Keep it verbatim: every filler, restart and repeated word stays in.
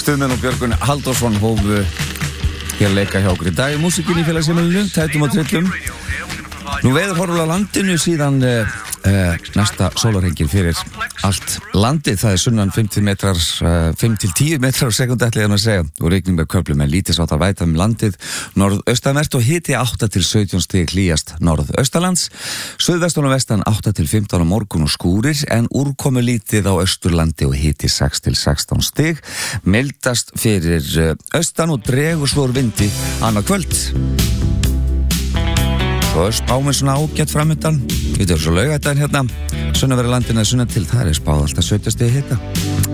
Stuðmenn og Björgun Halldórsson hófu hér að leika hjá okkur í dag í músíkinni í félagsheimilinu, tætum og trillum. Nú veður horfur á landinu síðan uh, uh, næsta sólarhringir fyrir allt landið. Það er sunnan fimm til metrar, uh, fimm til tíu metrar á sekúndu ætli ég að segja og rigning með köflum en lítið sáttar væta um landið norðaustanvert og hiti átta til sautján stig hlýjast norðaustalands. Suðvestan og vestan átta til fimmtán á morgun og skúrir en úrkomu lítið á austurlandi og hiti sex til sextán stig. Mildast fyrir uh, austan og dregur svo úr vindi annað kvöld. Svo er spáminn svona ágætt framöndan. Við erum svo laugardaginn hérna. Sunnanverðu landinu eða sunnan til, það er spáð alltaf sautján stig hita.